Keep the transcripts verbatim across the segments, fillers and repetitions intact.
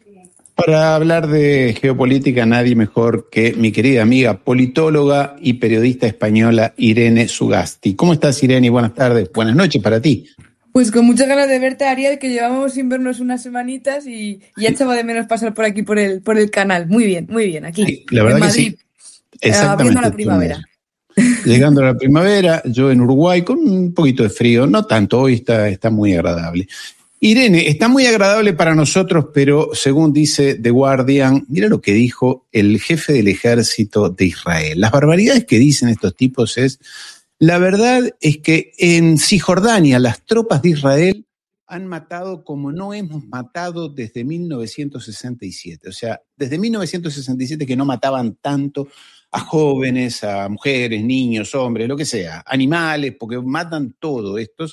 Para hablar de geopolítica, nadie mejor que mi querida amiga politóloga y periodista española Irene Sugasti. ¿Cómo estás, Irene? Buenas tardes, buenas noches para ti. Pues con muchas ganas de verte, Ariel, que llevamos sin vernos unas semanitas y, y ya echaba de menos pasar por aquí por el, por el canal. Muy bien, muy bien, aquí, Sí, la en verdad que Madrid, sí, eh, viendo exactamente. la primavera. Llegando a la primavera, yo en Uruguay con un poquito de frío, no tanto, hoy está, está muy agradable. Irene, está muy agradable para nosotros, pero según dice The Guardian, mira lo que dijo el jefe del ejército de Israel. Las barbaridades que dicen estos tipos es, la verdad es que en Cisjordania las tropas de Israel han matado como no hemos matado desde mil novecientos sesenta y siete. O sea, desde mil novecientos sesenta y siete que no mataban tanto a jóvenes, a mujeres, niños, hombres, lo que sea, animales, porque matan todo estos.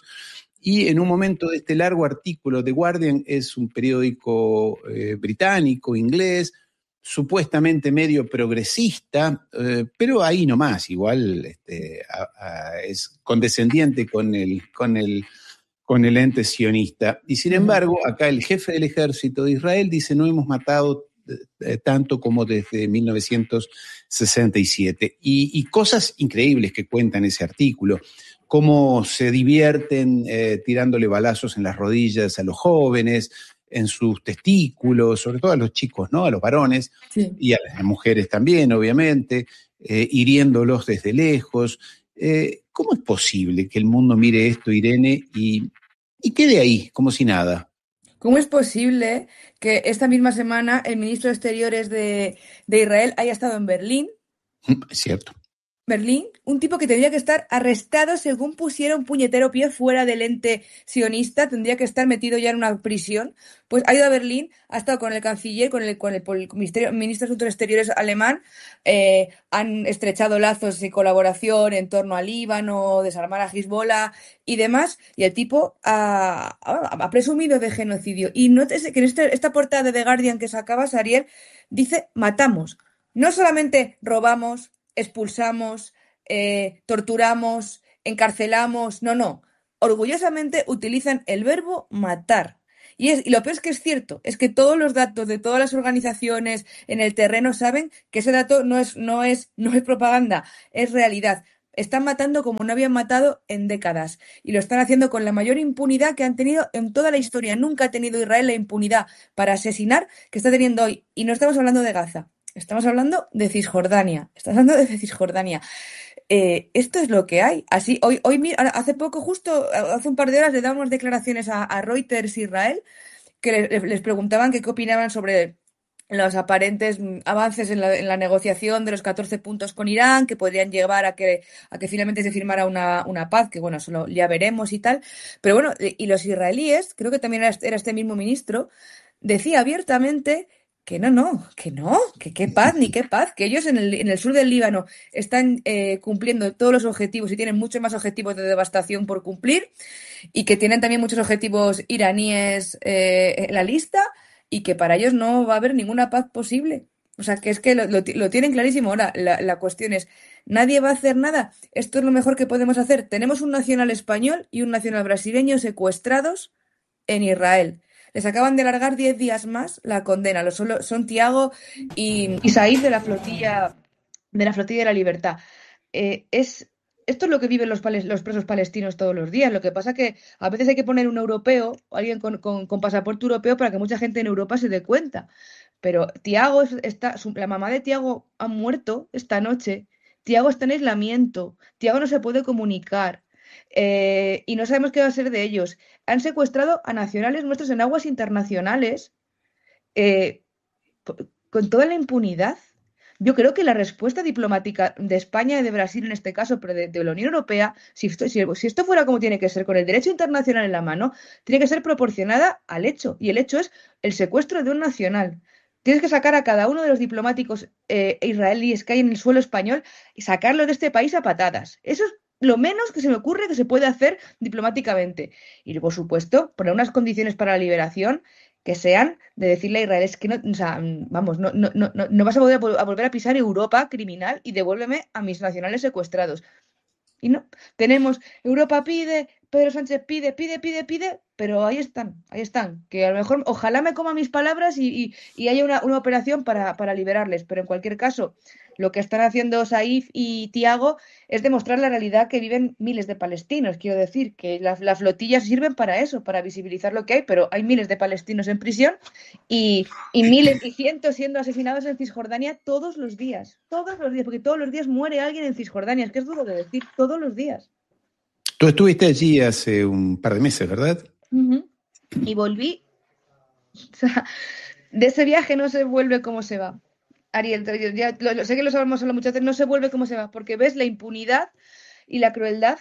Y en un momento de este largo artículo, The Guardian es un periódico eh, británico, inglés, supuestamente medio progresista, eh, pero ahí nomás, igual este, a, a, es condescendiente con el, con, el, con el ente sionista. Y sin embargo, acá el jefe del ejército de Israel dice no hemos matado eh, tanto como desde mil novecientos sesenta y siete. Y, y cosas increíbles que cuenta en ese artículo. Cómo se divierten eh, tirándole balazos en las rodillas a los jóvenes, en sus testículos, sobre todo a los chicos, ¿no? A los varones, Sí. y a las mujeres también, obviamente, eh, hiriéndolos desde lejos. Eh, ¿Cómo es posible que el mundo mire esto, Irene, y, y quede ahí, como si nada? ¿Cómo es posible que esta misma semana el ministro de Exteriores de, de Israel haya estado en Berlín? Es cierto. Berlín, un tipo que tendría que estar arrestado según pusiera un puñetero pie fuera del ente sionista, tendría que estar metido ya en una prisión, pues ha ido a Berlín, ha estado con el canciller, con el, con el, con el ministerio, ministro de Asuntos Exteriores alemán, eh, han estrechado lazos de colaboración en torno a Líbano, desarmar a Hezbollah y demás, y el tipo ha, ha, ha presumido de genocidio. Y nótese que en este, esta portada de The Guardian que sacabas, Ariel, dice matamos. No solamente robamos, expulsamos, eh, torturamos, encarcelamos, no, no. Orgullosamente utilizan el verbo matar. Y, es, y lo peor es que es cierto, es que todos los datos de todas las organizaciones en el terreno saben que ese dato no es, no es, no es propaganda, es realidad. Están matando como no habían matado en décadas y lo están haciendo con la mayor impunidad que han tenido en toda la historia. Nunca ha tenido Israel la impunidad para asesinar que está teniendo hoy. Y no estamos hablando de Gaza. Estamos hablando de Cisjordania. Estamos hablando de Cisjordania. Eh, esto es lo que hay. Así, hoy, hoy, hace poco, justo hace un par de horas, le damos declaraciones a, a Reuters Israel, que les, les preguntaban que qué opinaban sobre los aparentes avances en la, en la negociación de los catorce puntos con Irán, que podrían llevar a que, a que finalmente se firmara una, una paz, que bueno, solo ya veremos y tal. Pero bueno, y los israelíes, creo que también era este, era este mismo ministro, decía abiertamente que no, no, que no, que qué paz, ni qué paz, que ellos en el, en el sur del Líbano están eh, cumpliendo todos los objetivos y tienen muchos más objetivos de devastación por cumplir y que tienen también muchos objetivos iraníes eh, en la lista y que para ellos no va a haber ninguna paz posible. O sea, que es que lo, lo, lo tienen clarísimo. Ahora, la, la cuestión es, ¿nadie va a hacer nada? Esto es lo mejor que podemos hacer. Tenemos un nacional español y un nacional brasileño secuestrados en Israel. Les acaban de alargar diez días más la condena. Los solo, son Tiago y, y Said de la flotilla de la flotilla de la libertad. Eh, es, esto es lo que viven los, pales, los presos palestinos todos los días. Lo que pasa que a veces hay que poner un europeo, alguien con, con, con pasaporte europeo, para que mucha gente en Europa se dé cuenta. Pero Tiago está, su, la mamá de Tiago ha muerto esta noche. Tiago está en aislamiento. Tiago no se puede comunicar. Eh, y no sabemos qué va a ser de ellos. Han secuestrado a nacionales nuestros en aguas internacionales eh, con toda la impunidad. Yo creo que la respuesta diplomática de España y de Brasil en este caso, pero de, de la Unión Europea, si esto, si, si esto fuera como tiene que ser, con el derecho internacional en la mano, tiene que ser proporcionada al hecho. Y el hecho es el secuestro de un nacional. Tienes que sacar a cada uno de los diplomáticos eh, israelíes que hay en el suelo español y sacarlos de este país a patadas. Eso es lo menos que se me ocurre que se puede hacer diplomáticamente. Y, por supuesto, poner unas condiciones para la liberación que sean de decirle a Israel, es que no, o sea, vamos, no, no, no, no vas a volver a, a volver a pisar Europa criminal y devuélveme a mis nacionales secuestrados. Y no, tenemos Europa pide, Pedro Sánchez pide, pide, pide, pide, pero ahí están, ahí están. Que a lo mejor, ojalá me coma mis palabras y, y, y haya una, una operación para, para liberarles, pero en cualquier caso, lo que están haciendo Saif y Tiago es demostrar la realidad que viven miles de palestinos. Quiero decir que las la flotillas sirven para eso, para visibilizar lo que hay, pero hay miles de palestinos en prisión y, y miles y cientos siendo asesinados en Cisjordania todos los días. Todos los días, porque todos los días muere alguien en Cisjordania. Es que es duro de decir, todos los días. Tú estuviste allí hace un par de meses, ¿verdad? Uh-huh. Y volví. O sea, de ese viaje no se vuelve como se va. Ariel, ya, lo, lo, sé que lo sabemos solo muchas veces, no se vuelve como se va, porque ves la impunidad y la crueldad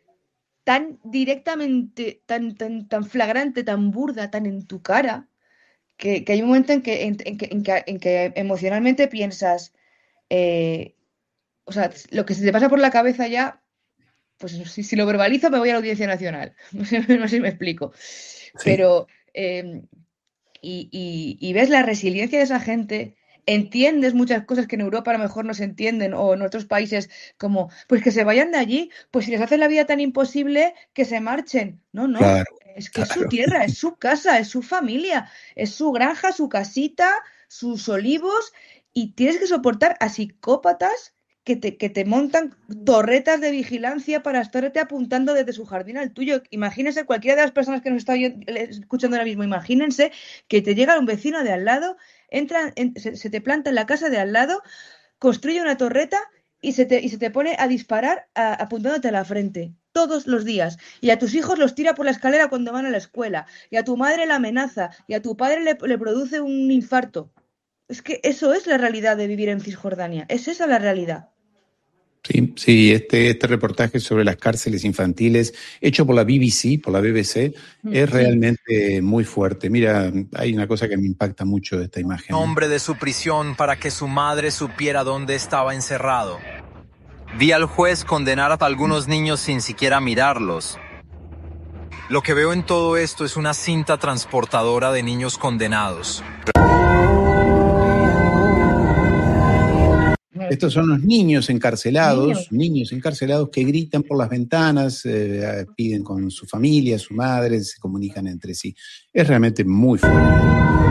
tan directamente, tan, tan, tan flagrante, tan burda, tan en tu cara, que, que hay un momento en que, en, en que, en que, en que emocionalmente piensas, eh, o sea, lo que se te pasa por la cabeza ya, pues si, si lo verbalizo me voy a la Audiencia Nacional, no sé, no sé si me explico, sí. Pero, eh, y, y, y ves la resiliencia de esa gente. Entiendes muchas cosas que en Europa a lo mejor no se entienden o en otros países como, pues que se vayan de allí, pues si les hacen la vida tan imposible, que se marchen. No, no, claro, es que claro. es su tierra, es su casa, es su familia, es su granja, su casita, sus olivos y tienes que soportar a psicópatas que te, que te montan torretas de vigilancia para estarte apuntando desde su jardín al tuyo. Imagínense, cualquiera de las personas que nos está escuchando ahora mismo, imagínense que te llega un vecino de al lado, entra, en, se, se te planta en la casa de al lado, construye una torreta y se te, y se te pone a disparar a, apuntándote a la frente. Todos los días. Y a tus hijos los tira por la escalera cuando van a la escuela. Y a tu madre la amenaza. Y a tu padre le, le produce un infarto. Es que eso es la realidad de vivir en Cisjordania. Es esa la realidad. Sí, sí, este, este reportaje sobre las cárceles infantiles, hecho por la B B C, por la B B C, es sí. realmente muy fuerte. Mira, hay una cosa que me impacta mucho de esta imagen. Nombre de su prisión para que su madre supiera dónde estaba encerrado. Vi al juez condenar a algunos niños sin siquiera mirarlos. Lo que veo en todo esto es una cinta transportadora de niños condenados. Estos son los niños encarcelados, niños, niños encarcelados que gritan por las ventanas, eh, piden con su familia, su madre, se comunican entre sí. Es realmente muy fuerte.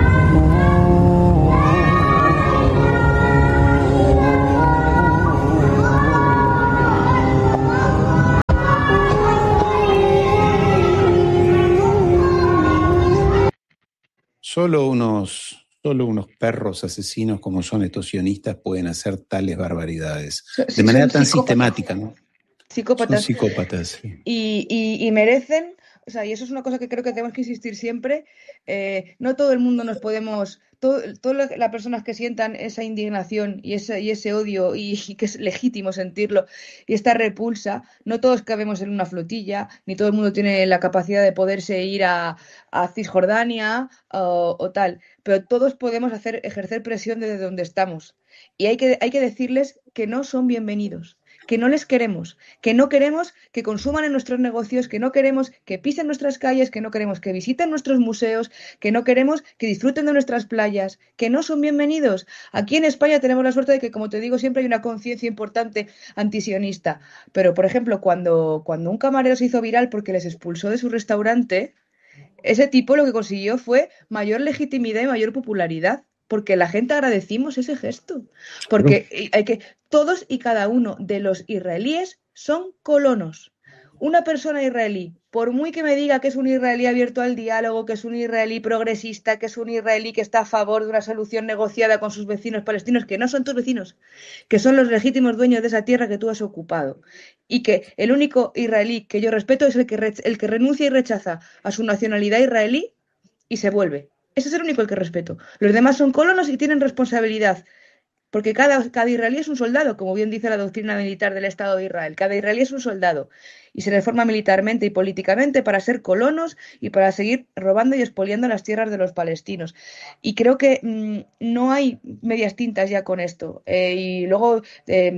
Solo unos... Solo unos perros asesinos como son estos sionistas pueden hacer tales barbaridades. De sí, manera tan psicópatas. sistemática, ¿no? Psicópatas. Son psicópatas, sí. Y, y, y merecen, o sea, y eso es una cosa que creo que tenemos que insistir siempre, eh, no todo el mundo nos podemos, todas todo las personas que sientan esa indignación y ese, y ese odio, y, y que es legítimo sentirlo, y esta repulsa, no todos cabemos en una flotilla, ni todo el mundo tiene la capacidad de poderse ir a, a Cisjordania o, o tal, pero todos podemos hacer, ejercer presión desde donde estamos. Y hay que, hay que decirles que no son bienvenidos, que no les queremos, que no queremos que consuman en nuestros negocios, que no queremos que pisen nuestras calles, que no queremos que visiten nuestros museos, que no queremos que disfruten de nuestras playas, que no son bienvenidos. Aquí en España tenemos la suerte de que, como te digo, siempre hay una conciencia importante antisionista. Pero, por ejemplo, cuando, cuando un camarero se hizo viral porque les expulsó de su restaurante, ese tipo lo que consiguió fue mayor legitimidad y mayor popularidad. Porque la gente agradecimos ese gesto. Porque hay que, todos y cada uno de los israelíes son colonos. Una persona israelí, por muy que me diga que es un israelí abierto al diálogo, que es un israelí progresista, que es un israelí que está a favor de una solución negociada con sus vecinos palestinos, que no son tus vecinos, que son los legítimos dueños de esa tierra que tú has ocupado. Y que el único israelí que yo respeto es el que, re- el que renuncia y rechaza a su nacionalidad israelí y se vuelve. Ese es el único el que respeto. Los demás son colonos y tienen responsabilidad. Porque cada, cada israelí es un soldado, como bien dice la doctrina militar del Estado de Israel. Cada israelí es un soldado. Y se les forma militarmente y políticamente para ser colonos y para seguir robando y expoliando las tierras de los palestinos. Y creo que mmm, no hay medias tintas ya con esto. Eh, y luego... Eh,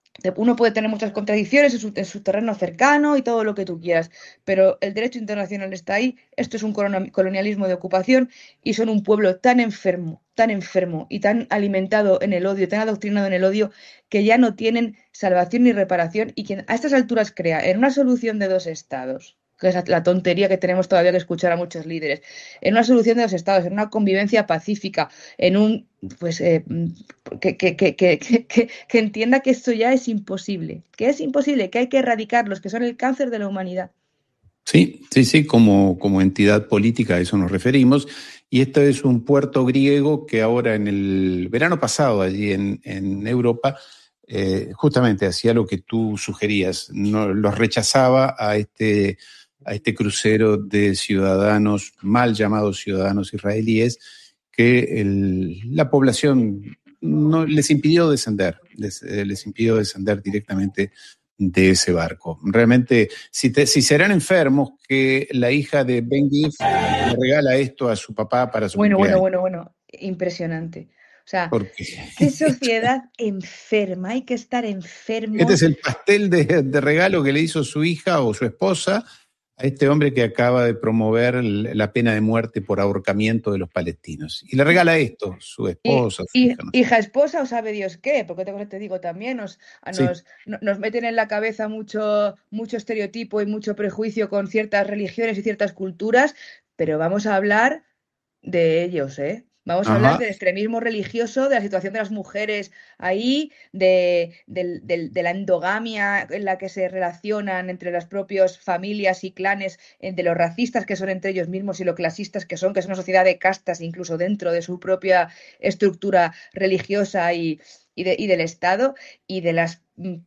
Uno puede tener muchas contradicciones en su, en su terreno cercano y todo lo que tú quieras, pero el derecho internacional está ahí. Esto es un colonialismo de ocupación y son un pueblo tan enfermo, tan enfermo y tan alimentado en el odio, tan adoctrinado en el odio, que ya no tienen salvación ni reparación, y quien a estas alturas crea en una solución de dos estados, que es la tontería que tenemos todavía que escuchar a muchos líderes, en una solución de los estados, en una convivencia pacífica, en un pues eh, que, que, que, que, que, que entienda que esto ya es imposible, que es imposible, que hay que erradicarlos, que son el cáncer de la humanidad. Sí, sí, sí, como, como entidad política a eso nos referimos. Y esto es un puerto griego que ahora en el verano pasado allí en, en Europa eh, justamente hacía lo que tú sugerías, no, los rechazaba a este a este crucero de ciudadanos, mal llamados ciudadanos israelíes, que el, la población no, les impidió descender, les, eh, les impidió descender directamente de ese barco. Realmente, si, te, si serán enfermos, que la hija de Ben Gif le regala esto a su papá para su bueno, cumpleaños. Bueno, bueno, bueno, impresionante. O sea, Porque qué sociedad enferma, hay que estar enfermos. Este es el pastel de, de regalo que le hizo su hija o su esposa a este hombre que acaba de promover la pena de muerte por ahorcamiento de los palestinos. Y le regala esto, su esposa, y, su hija. No sé. Hija, esposa, o sabe Dios qué, porque te, te digo también, nos, Sí. nos, nos meten en la cabeza mucho, mucho estereotipo y mucho prejuicio con ciertas religiones y ciertas culturas, pero vamos a hablar de ellos, ¿eh? Vamos a Ajá. hablar del extremismo religioso, de la situación de las mujeres ahí, de, de, de, de la endogamia en la que se relacionan entre las propias familias y clanes, de los racistas que son entre ellos mismos y lo clasistas que son, que es una sociedad de castas incluso dentro de su propia estructura religiosa y, y, de, y del Estado, y de las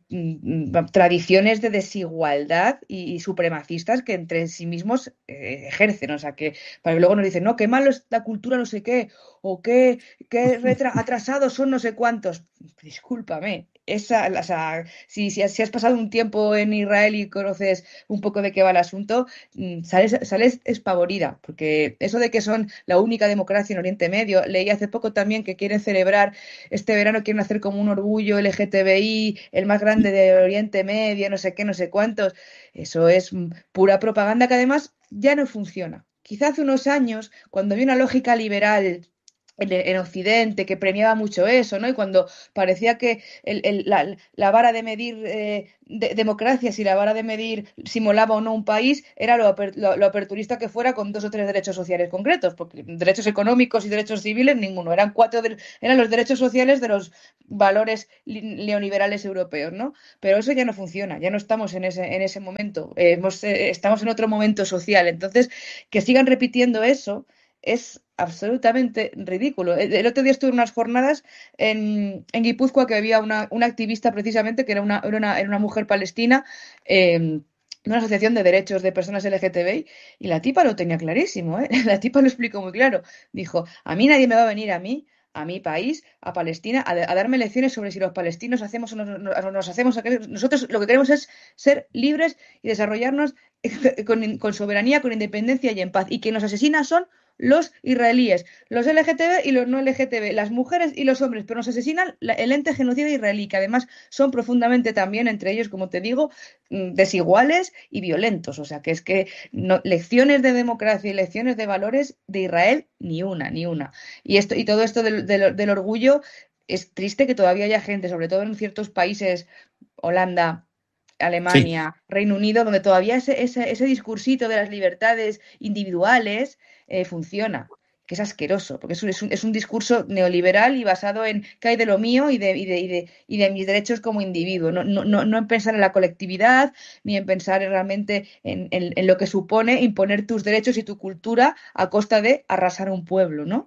tradiciones de desigualdad y, y supremacistas que entre sí mismos eh, ejercen, o sea que para que luego nos dicen, no, qué malo es la cultura no sé qué, o qué, qué retra- atrasados son no sé cuántos. Discúlpame, esa, o sea, si, si, si has pasado un tiempo en Israel y conoces un poco de qué va el asunto, sales, sales espavorida, porque eso de que son la única democracia en Oriente Medio, leí hace poco también que quieren celebrar este verano, quieren hacer como un orgullo L G T B I, el más grande de Oriente Medio, no sé qué, no sé cuántos. Eso es pura propaganda que además ya no funciona. Quizá hace unos años, cuando había una lógica liberal en, en Occidente que premiaba mucho eso, ¿no? Y cuando parecía que el, el, la, la vara de medir eh, de, democracias y la vara de medir si molaba o no un país era lo, aper, lo, lo aperturista que fuera, con dos o tres derechos sociales concretos, porque derechos económicos y derechos civiles ninguno, eran cuatro de, eran los derechos sociales de los valores neoliberales europeos, ¿no? Pero eso ya no funciona, ya no estamos en ese, en ese momento, eh, hemos, eh, estamos en otro momento social, entonces que sigan repitiendo eso es absolutamente ridículo. El, el otro día estuve en unas jornadas en, en Guipúzcoa, que había una, una activista precisamente que era una, era una, era una mujer palestina, eh, de una asociación de derechos de personas L G T B I, y la tipa lo tenía clarísimo, ¿eh? La tipa lo explicó muy claro. Dijo, a mí nadie me va a venir a mí, a mi país, a Palestina, a, a darme lecciones sobre si los palestinos hacemos o no nos, nos hacemos. Nosotros lo que queremos es ser libres y desarrollarnos con, con soberanía, con independencia y en paz. Y quien nos asesina son los israelíes, los L G T B y los no L G T B, las mujeres y los hombres, pero nos asesinan la, el ente genocida israelí, que además son profundamente también entre ellos, como te digo, desiguales y violentos. O sea, que es que no, lecciones de democracia y lecciones de valores de Israel, ni una, ni una. Y, esto, y todo esto del, del, del orgullo, es triste que todavía haya gente, sobre todo en ciertos países, Holanda, Alemania, sí. Reino Unido, donde todavía ese, ese, ese discursito de las libertades individuales eh, funciona, que es asqueroso, porque es un, es, un, es un discurso neoliberal y basado en qué hay de lo mío y de, y de, y de, y de mis derechos como individuo, no, no, no, no en pensar en la colectividad, ni en pensar realmente en, en, en lo que supone imponer tus derechos y tu cultura a costa de arrasar a un pueblo, ¿no?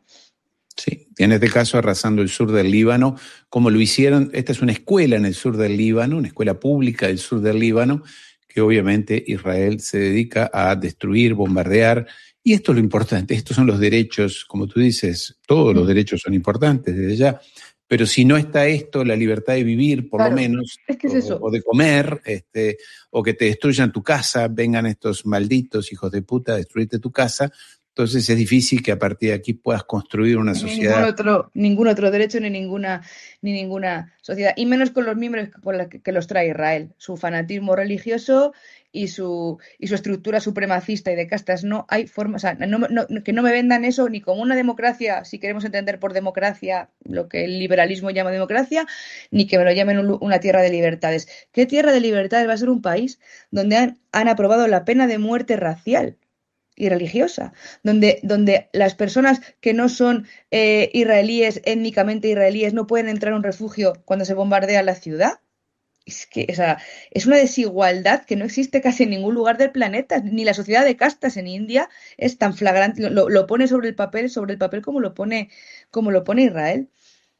Sí, en este caso arrasando el sur del Líbano, como lo hicieron. Esta es una escuela en el sur del Líbano, una escuela pública del sur del Líbano, que obviamente Israel se dedica a destruir, bombardear, y esto es lo importante, estos son los derechos, como tú dices, todos los derechos son importantes desde ya, pero si no está esto, la libertad de vivir, por claro, lo menos, es que es o, eso. o de comer, este, o que te destruyan tu casa, vengan estos malditos hijos de puta a destruirte tu casa, Entonces es difícil que a partir de aquí puedas construir una sociedad. Ningún otro, ningún otro derecho ni ninguna, ni ninguna sociedad, y menos con los miembros con la que, que los trae Israel, su fanatismo religioso y su, y su estructura supremacista y de castas. No hay forma, o sea, no, no, que no me vendan eso ni como una democracia, si queremos entender por democracia lo que el liberalismo llama democracia, ni que me lo llamen un, una tierra de libertades. ¿Qué tierra de libertades va a ser un país donde han, han aprobado la pena de muerte racial y religiosa, donde, donde las personas que no son eh, israelíes, étnicamente israelíes, no pueden entrar a un refugio cuando se bombardea la ciudad? Es que, o sea, es una desigualdad que no existe casi en ningún lugar del planeta, ni la sociedad de castas en India es tan flagrante, lo, lo pone sobre el papel, sobre el papel como lo pone, como lo pone Israel.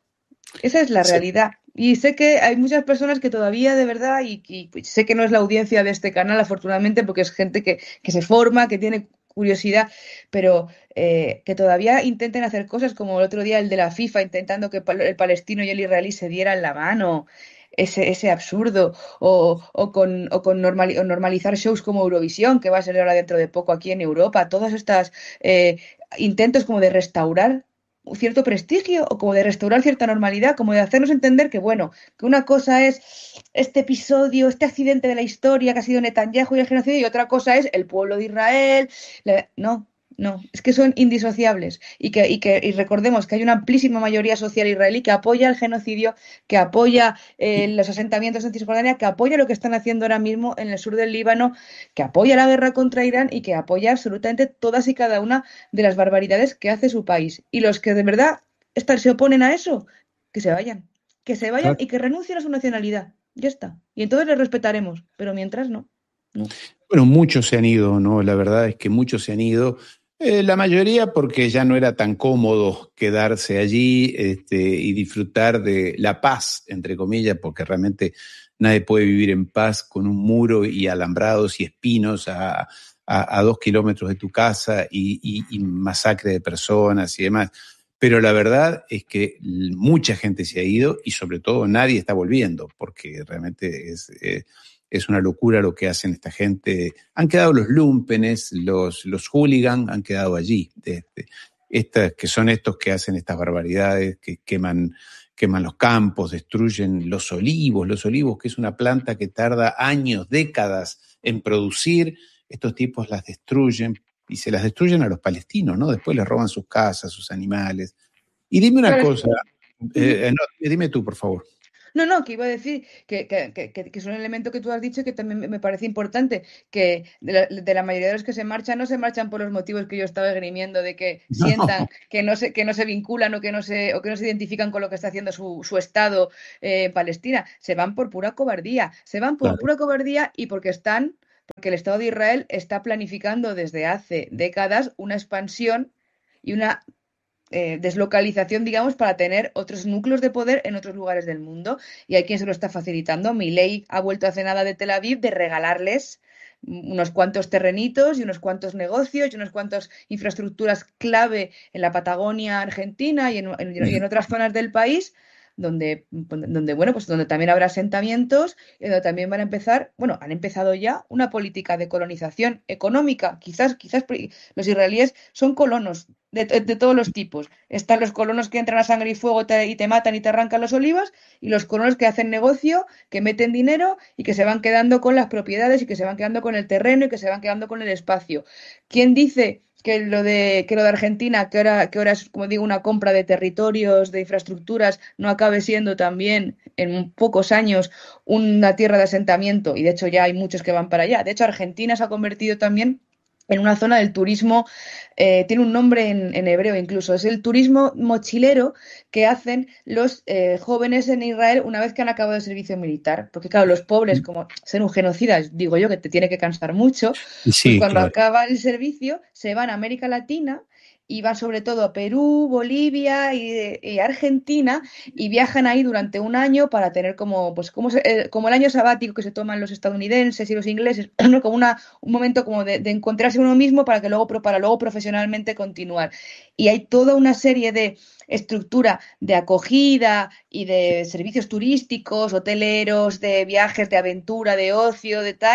Esa es la Sí. realidad. Y sé que hay muchas personas que todavía de verdad, y, y sé que no es la audiencia de este canal, afortunadamente, porque es gente que, que se forma, que tiene curiosidad, pero eh, que todavía intenten hacer cosas como el otro día el de la FIFA, intentando que el palestino y el israelí se dieran la mano, ese, ese absurdo, o, o con, o con normal, o normalizar shows como Eurovisión, que va a ser ahora dentro de poco aquí en Europa, todos estos eh, intentos como de restaurar cierto prestigio o como de restaurar cierta normalidad, como de hacernos entender que, bueno, que una cosa es este episodio, este accidente de la historia que ha sido Netanyahu y el genocidio, y otra cosa es el pueblo de Israel. La... No, no, es que son indisociables. Y que, y que y recordemos que hay una amplísima mayoría social israelí que apoya el genocidio, que apoya eh, los asentamientos en Cisjordania, que apoya lo que están haciendo ahora mismo en el sur del Líbano, que apoya la guerra contra Irán y que apoya absolutamente todas y cada una de las barbaridades que hace su país. Y los que de verdad están, se oponen a eso, que se vayan. Que se vayan Claro. y que renuncien a su nacionalidad. Ya está. Y entonces les respetaremos, pero mientras no. no. Bueno, muchos se han ido, ¿no? La verdad es que muchos se han ido. Eh, la mayoría porque ya no era tan cómodo quedarse allí este, y disfrutar de la paz, entre comillas, porque realmente nadie puede vivir en paz con un muro y alambrados y espinos a, a, a dos kilómetros de tu casa y, y, y masacre de personas y demás. Pero la verdad es que mucha gente se ha ido y sobre todo nadie está volviendo, porque realmente es... Eh, Es una locura lo que hacen esta gente. Han quedado los lumpenes, los, los hooligans han quedado allí. Este, estas, que son estos que hacen estas barbaridades, que queman, queman los campos, destruyen los olivos. Los olivos, que es una planta que tarda años, décadas en producir. Estos tipos las destruyen y se las destruyen a los palestinos, ¿no? Después les roban sus casas, sus animales. Y dime una Claro, cosa, eh, no, dime tú, por favor. No, no, que iba a decir que, que, que, que es un elemento que tú has dicho que también me parece importante, que de la, de la mayoría de los que se marchan no se marchan por los motivos que yo estaba esgrimiendo, de que sientan No. que no se, que no se vinculan o que no se, o que no se identifican con lo que está haciendo su, su Estado eh, en Palestina, se van por pura cobardía, se van por Claro. pura cobardía y porque están, porque el Estado de Israel está planificando desde hace décadas una expansión y una Eh, deslocalización, digamos, para tener otros núcleos de poder en otros lugares del mundo. Y hay quien se lo está facilitando. Milei ha vuelto hace nada de Tel Aviv de regalarles unos cuantos terrenitos y unos cuantos negocios y unas cuantas infraestructuras clave en la Patagonia Argentina y en, en, y en otras zonas del país. Donde, donde, bueno, pues donde también habrá asentamientos y donde también van a empezar, bueno, han empezado ya una política de colonización económica. Quizás, quizás los israelíes son colonos de, de, de todos los tipos. Están los colonos que entran a sangre y fuego te, y te matan y te arrancan los olivos, y los colonos que hacen negocio, que meten dinero y que se van quedando con las propiedades y que se van quedando con el terreno y que se van quedando con el espacio. ¿Quién dice que lo de que lo de Argentina, que ahora, que ahora es, como digo, una compra de territorios, de infraestructuras, no acabe siendo también en pocos años una tierra de asentamiento? Y de hecho ya hay muchos que van para allá. De hecho, Argentina se ha convertido también en una zona del turismo, eh, tiene un nombre en, en hebreo incluso, es el turismo mochilero que hacen los eh, jóvenes en Israel una vez que han acabado el servicio militar. Porque claro, los pobres, como ser un genocida, digo yo que te tiene que cansar mucho, Sí, pues cuando claro. acaba el servicio se van a América Latina y van sobre todo a Perú, Bolivia y, y Argentina, y viajan ahí durante un año para tener como, pues, como, eh, como el año sabático que se toman los estadounidenses y los ingleses, ¿no? Como una, un momento como de, de encontrarse uno mismo para que luego, para luego profesionalmente continuar. Y hay toda una serie de estructura de acogida y de servicios turísticos, hoteleros, de viajes, de aventura, de ocio, de tal,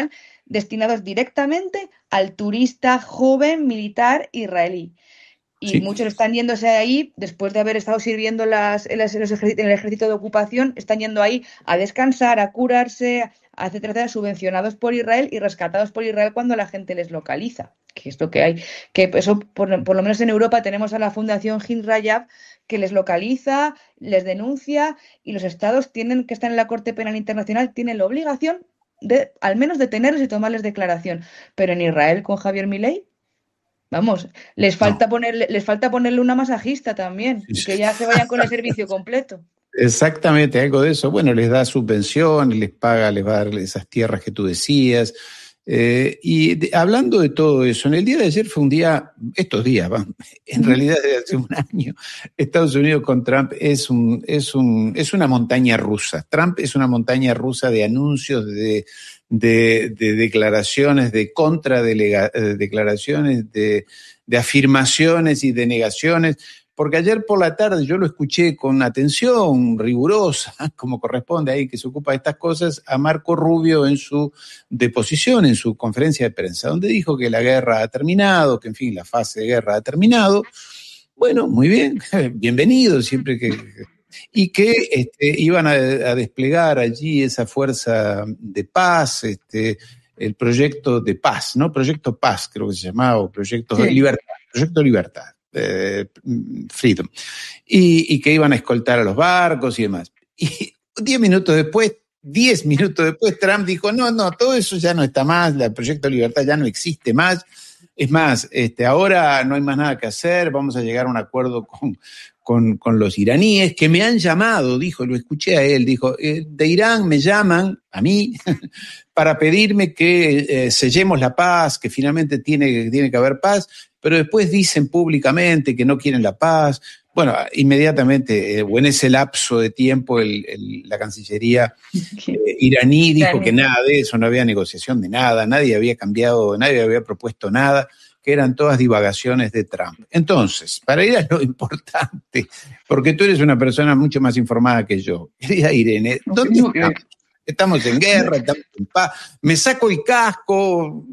destinados directamente al turista joven militar israelí. Y sí. Muchos están yéndose ahí, después de haber estado sirviendo las, en, las, en, los ejércitos, en el ejército de ocupación, están yendo ahí a descansar, a curarse, a etcétera, etcétera, subvencionados por Israel y rescatados por Israel cuando la gente les localiza. Que es lo que hay. Que eso, por, por lo menos en Europa, tenemos a la Fundación Hind Rajab, que les localiza, les denuncia, y los estados tienen que estar en la Corte Penal Internacional, tienen la obligación de, al menos, detenerles y tomarles declaración. Pero en Israel, con Javier Milei, vamos, les falta, no. ponerle, les falta ponerle una masajista también, y que ya se vayan con el servicio completo. Exactamente, algo de eso. Bueno, les da subvención, les paga, les va a dar esas tierras que tú decías. Eh, y de, hablando de todo eso, en el día de ayer fue un día, estos días, va, en realidad desde hace un año, Estados Unidos con Trump es, un, es, un, es una montaña rusa. Trump es una montaña rusa de anuncios, de, de, de declaraciones, de contradeclaraciones, de, de afirmaciones y de negaciones. Porque ayer por la tarde yo lo escuché con atención rigurosa, como corresponde ahí que se ocupa de estas cosas, a Marco Rubio en su deposición, en su conferencia de prensa, donde dijo que la guerra ha terminado, que en fin, la fase de guerra ha terminado. Bueno, muy bien, bienvenido, siempre que... Y que este, iban a, a desplegar allí esa fuerza de paz, este, el proyecto de paz, ¿no? Proyecto Paz, creo que se llamaba, o Proyecto sí. Libertad, Proyecto Libertad. Eh, Freedom, y, y que iban a escoltar a los barcos y demás. Y diez minutos después, diez minutos después, Trump dijo, no, no, todo eso ya no está más, el Proyecto Libertad ya no existe más, es más, este, ahora no hay más nada que hacer, vamos a llegar a un acuerdo con, con, con los iraníes, que me han llamado, dijo, lo escuché a él, dijo, eh, de Irán me llaman, a mí, para pedirme que eh, sellemos la paz, que finalmente tiene, tiene que haber paz, pero después dicen públicamente que no quieren la paz. Bueno, inmediatamente, eh, o en ese lapso de tiempo, el, el, la Cancillería eh, iraní dijo que nada de eso, no había negociación de nada, nadie había cambiado, nadie había propuesto nada, que eran todas divagaciones de Trump. Entonces, para ir a lo importante, porque tú eres una persona mucho más informada que yo, querida Irene, ¿dónde no, estamos? Eh. Estamos en guerra, estamos en paz, me saco el casco, o,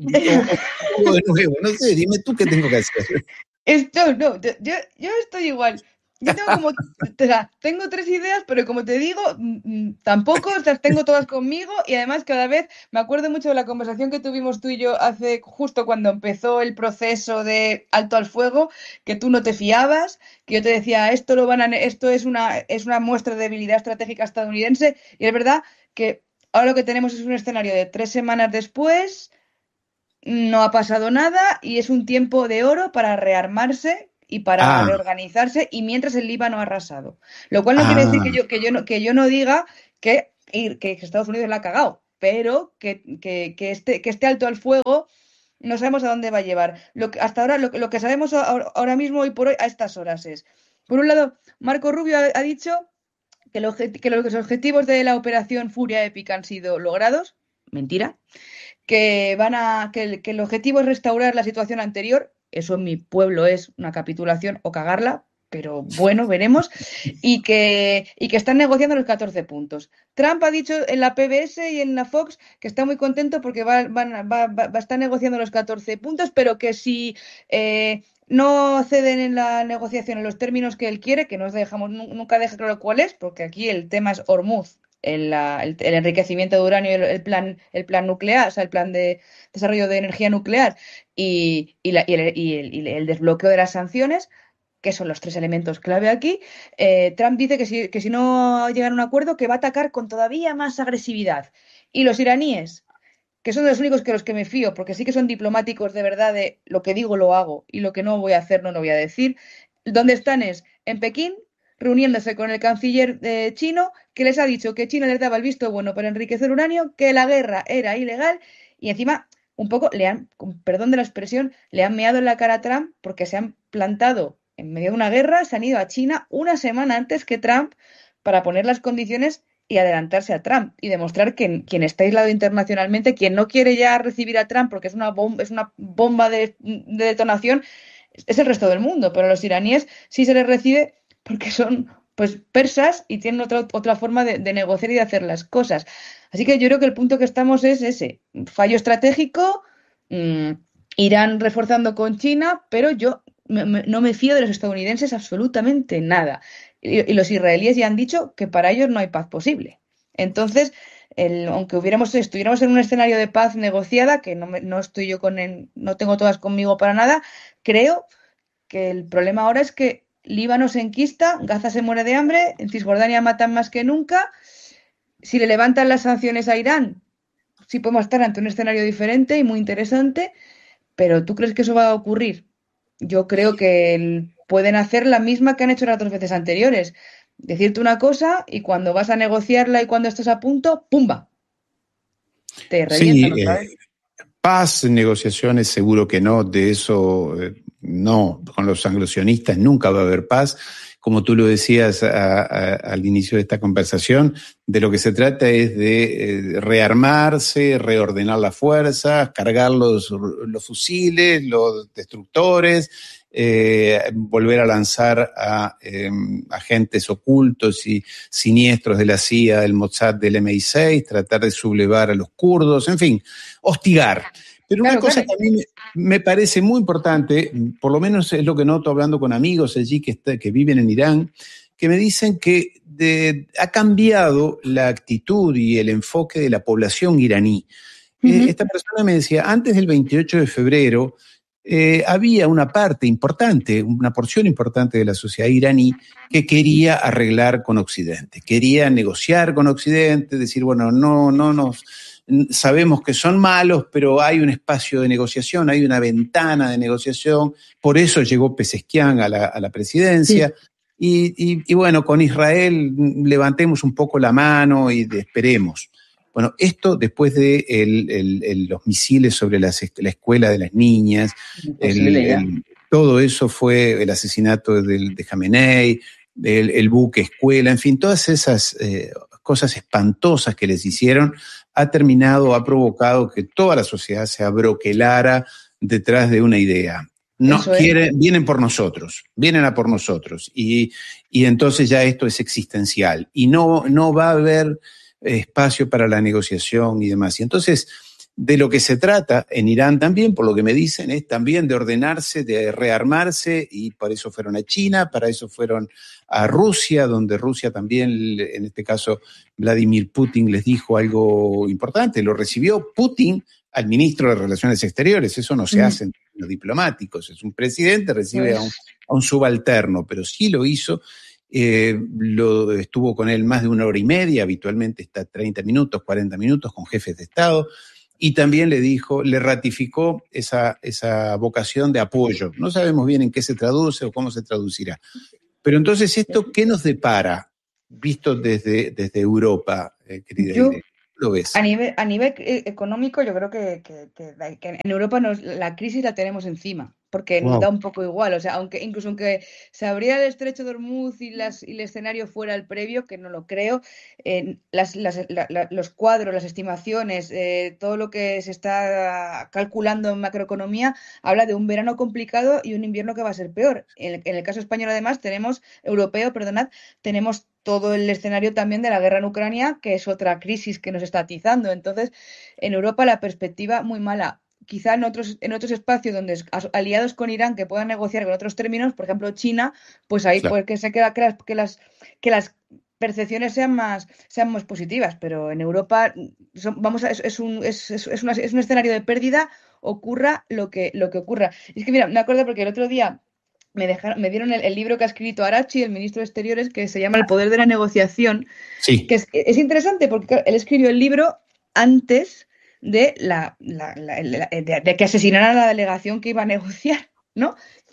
o de nuevo, no sé, dime tú qué tengo que hacer. Esto, no, yo, yo estoy igual. Yo tengo como, o sea, tengo tres ideas, pero como te digo, tampoco las tengo todas conmigo, y además cada vez me acuerdo mucho de la conversación que tuvimos tú y yo hace justo cuando empezó el proceso de alto al fuego, que tú no te fiabas, que yo te decía, esto lo van a, esto es una, es una muestra de debilidad estratégica estadounidense, y es verdad que ahora lo que tenemos es un escenario de tres semanas después, no ha pasado nada y es un tiempo de oro para rearmarse y para ah. reorganizarse, y mientras el Líbano ha arrasado. Lo cual no ah. quiere decir que yo, que, yo no, que yo no diga que, que Estados Unidos la ha cagado, pero que, que, que, este, que este alto al fuego no sabemos a dónde va a llevar. Lo que, hasta ahora, lo, lo que sabemos ahora mismo, hoy por hoy, a estas horas es, por un lado, Marco Rubio ha, ha dicho que, lo, que los objetivos de la operación Furia Épica han sido logrados. Mentira. Que, van a, que, que el objetivo es restaurar la situación anterior. Eso en mi pueblo es una capitulación o cagarla, pero bueno, veremos. Y que, y que están negociando los catorce puntos. Trump ha dicho en la P B S y en la Fox que está muy contento porque va, va, va, va a estar negociando los catorce puntos, pero que si eh, no ceden en la negociación en los términos que él quiere, que no dejamos, nunca deja claro cuál es, porque aquí el tema es Hormuz. El, la, el, el enriquecimiento de uranio, el, el plan el plan nuclear, o sea, el plan de desarrollo de energía nuclear y, y, la, y, el, y, el, y el desbloqueo de las sanciones, que son los tres elementos clave aquí. eh, Trump dice que si, que si no llegan a un acuerdo, que va a atacar con todavía más agresividad. Y los iraníes, que son de los únicos que los que me fío, porque sí que son diplomáticos de verdad, de lo que digo lo hago y lo que no voy a hacer no lo voy a decir. ¿Dónde están? Es en Pekín, reuniéndose con el canciller eh, chino, que les ha dicho que China les daba el visto bueno para enriquecer uranio, que la guerra era ilegal, y encima, un poco, le han, con perdón de la expresión, le han meado en la cara a Trump porque se han plantado en medio de una guerra, se han ido a China una semana antes que Trump para poner las condiciones y adelantarse a Trump y demostrar que quien está aislado internacionalmente, quien no quiere ya recibir a Trump porque es una bomba, es una bomba de, de detonación, es el resto del mundo, pero a los iraníes sí se les recibe porque son pues persas y tienen otra, otra forma de, de negociar y de hacer las cosas. Así que yo creo que el punto que estamos es ese, fallo estratégico, mmm, Irán reforzando con China, pero yo me, me, no me fío de los estadounidenses absolutamente nada. Y, y los israelíes ya han dicho que para ellos no hay paz posible. Entonces, el, aunque hubiéramos, estuviéramos en un escenario de paz negociada, que no, me, no estoy yo con el, no tengo todas conmigo para nada, creo que el problema ahora es que Líbano se enquista, Gaza se muere de hambre, en Cisjordania matan más que nunca. Si le levantan las sanciones a Irán, sí podemos estar ante un escenario diferente y muy interesante, pero ¿tú crees que eso va a ocurrir? Yo creo que el, pueden hacer la misma que han hecho las dos veces anteriores. Decirte una cosa y cuando vas a negociarla y cuando estás a punto, ¡pumba! Te revientan Sí, otra vez. Eh, paz, negociaciones, seguro que no, de eso eh, no, con los anglosionistas nunca va a haber paz. Como tú lo decías a, a, al inicio de esta conversación, de lo que se trata es de eh, rearmarse, reordenar las fuerzas, cargar los, los fusiles, los destructores, eh, volver a lanzar a eh, agentes ocultos y siniestros de la C I A, del Mossad, del M I seis, tratar de sublevar a los kurdos, en fin, hostigar. Pero una Claro, cosa claro. también me parece muy importante, por lo menos es lo que noto hablando con amigos allí que, está, que viven en Irán, que me dicen que de, ha cambiado la actitud y el enfoque de la población iraní. Uh-huh. Eh, esta persona me decía, antes del veintiocho de febrero, eh, había una parte importante, una porción importante de la sociedad iraní que quería arreglar con Occidente, quería negociar con Occidente, decir, bueno, no, no nos... sabemos que son malos, pero hay un espacio de negociación, hay una ventana de negociación, por eso llegó Pezeshkian a la, a la presidencia, sí. y, y, y bueno, con Israel levantemos un poco la mano y de, esperemos. Bueno, esto después de el, el, el, los misiles sobre las, la escuela de las niñas, el, el, todo eso fue el asesinato de, de Jamenei, el, el buque escuela, en fin, todas esas eh, cosas espantosas que les hicieron, ha terminado, ha provocado que toda la sociedad se abroquelara detrás de una idea. Nos quieren, vienen por nosotros, vienen a por nosotros. Y, y entonces ya esto es existencial. Y no, no va a haber espacio para la negociación y demás. Y entonces, de lo que se trata en Irán también, por lo que me dicen, es también de ordenarse, de rearmarse, y por eso fueron a China, para eso fueron a Rusia, donde Rusia también, en este caso, Vladimir Putin les dijo algo importante, lo recibió Putin al ministro de Relaciones Exteriores, eso no se mm. hace en los diplomáticos, es un presidente, recibe a un, a un subalterno, pero sí lo hizo. Eh, lo, estuvo con él más de una hora y media, habitualmente está treinta minutos, cuarenta minutos con jefes de Estado, y también le dijo, le ratificó esa, esa vocación de apoyo. No sabemos bien en qué se traduce o cómo se traducirá. Pero entonces, ¿esto qué nos depara, visto desde, desde Europa, eh, querida Yo, Irene? ¿Lo ves? A nivel, a nivel económico, yo creo que, que, que, que en Europa nos, la crisis la tenemos encima, porque wow. nos da un poco igual. O sea, aunque incluso aunque se abriera el estrecho de Hormuz y, las, y el escenario fuera el previo, que no lo creo, eh, las, las, la, la, los cuadros, las estimaciones, eh, todo lo que se está calculando en macroeconomía, habla de un verano complicado y un invierno que va a ser peor. En, en el caso español, además, tenemos, europeo, perdonad, tenemos todo el escenario también de la guerra en Ucrania, que es otra crisis que nos está atizando. Entonces, en Europa la perspectiva muy mala. Quizá en otros, en otros espacios donde aliados con Irán que puedan negociar con otros términos, por ejemplo China, pues ahí claro. pues que se queda que las, que las, que las percepciones sean más, sean más positivas, pero en Europa son, vamos a, es, es, un, es, es, una, es un escenario de pérdida, ocurra lo que, lo que ocurra. Y es que mira, me acuerdo porque el otro día Me, dejaron, me dieron el, el libro que ha escrito Arachi, el ministro de Exteriores, que se llama El poder de la negociación, sí. que es, es interesante porque él escribió el libro antes de, la, la, la, la, de, de que asesinaran a la delegación que iba a negociar, ¿no?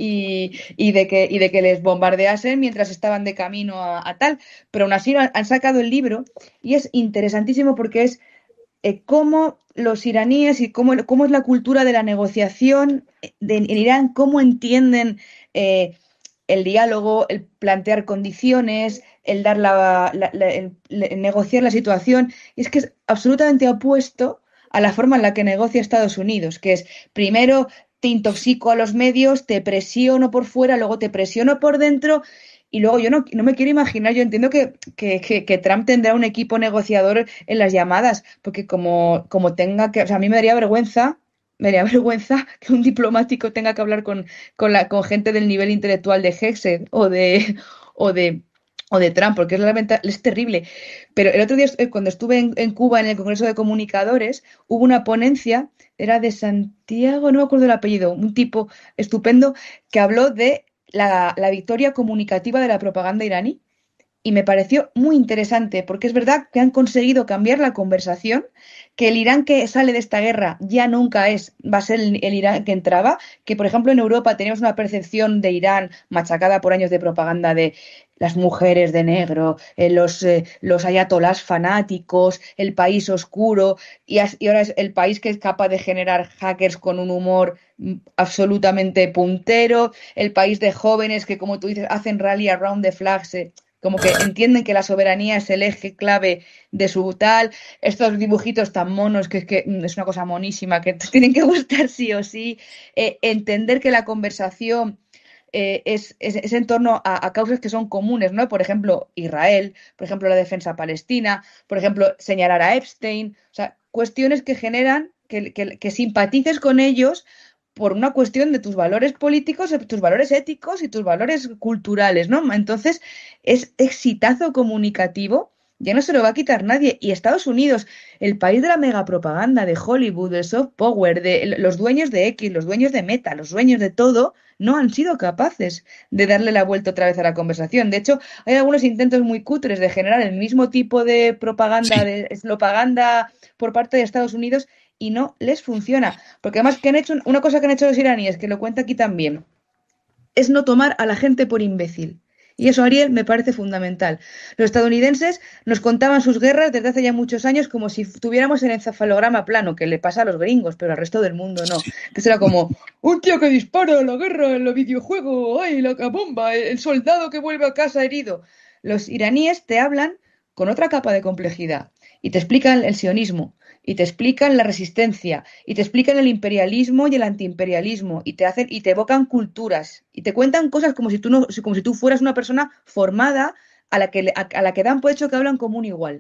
Y, y, de que, y de que les bombardeasen mientras estaban de camino a, a tal. Pero aún así han, han sacado el libro y es interesantísimo porque es eh, cómo los iraníes y cómo, cómo es la cultura de la negociación de, en Irán, cómo entienden eh, el diálogo, el plantear condiciones, el dar la, la, la el, el negociar la situación. Y es que es absolutamente opuesto a la forma en la que negocia Estados Unidos, que es primero te intoxico a los medios, te presiono por fuera, luego te presiono por dentro. Y luego yo no, no me quiero imaginar, yo entiendo que, que, que, que Trump tendrá un equipo negociador en las llamadas, porque como, como tenga que, o sea, a mí me daría vergüenza, me daría vergüenza que un diplomático tenga que hablar con, con, la, con gente del nivel intelectual de Hegseth o de, o de, o de Trump, porque es realmente es terrible. Pero el otro día, cuando estuve en, en Cuba en el Congreso de Comunicadores, hubo una ponencia, era de Santiago, no me acuerdo el apellido, un tipo estupendo que habló de La, la victoria comunicativa de la propaganda iraní, y me pareció muy interesante porque es verdad que han conseguido cambiar la conversación, que el Irán que sale de esta guerra ya nunca es, va a ser el, el Irán que entraba, que por ejemplo en Europa teníamos una percepción de Irán machacada por años de propaganda de las mujeres de negro, eh, los, eh, los ayatolás fanáticos, el país oscuro, y, as, y ahora es el país que es capaz de generar hackers con un humor absolutamente puntero, el país de jóvenes que, como tú dices, hacen rally around the flag, se, como que entienden que la soberanía es el eje clave de su tal, estos dibujitos tan monos, que es que es una cosa monísima, que te tienen que gustar sí o sí, eh, entender que la conversación Eh, es, es, es en torno a, a causas que son comunes, ¿no? Por ejemplo, Israel, por ejemplo, la defensa palestina, por ejemplo, señalar a Epstein, o sea, cuestiones que generan que, que, que simpatices con ellos por una cuestión de tus valores políticos, tus valores éticos y tus valores culturales, ¿no? Entonces, es exitazo comunicativo, ya no se lo va a quitar nadie. Y Estados Unidos, el país de la megapropaganda, de Hollywood, del soft power, de los dueños de X, los dueños de Meta, los dueños de todo, no han sido capaces de darle la vuelta otra vez a la conversación. De hecho, hay algunos intentos muy cutres de generar el mismo tipo de propaganda, sí. de propaganda por parte de Estados Unidos, y no les funciona. Porque además, que han hecho una cosa que han hecho los iraníes, que lo cuenta aquí también, es no tomar a la gente por imbécil. Y eso, Ariel, me parece fundamental. Los estadounidenses nos contaban sus guerras desde hace ya muchos años como si tuviéramos el encefalograma plano, que le pasa a los gringos, pero al resto del mundo no. Entonces era como, un tío que dispara, la guerra, el videojuego, ay, la bomba, el soldado que vuelve a casa herido. Los iraníes te hablan con otra capa de complejidad y te explican el sionismo, y te explican la resistencia, y te explican el imperialismo y el antiimperialismo, y te hacen, y te evocan culturas, y te cuentan cosas como si tú no, como si tú fueras una persona formada a la que, a, a la que dan por hecho que hablan como un igual.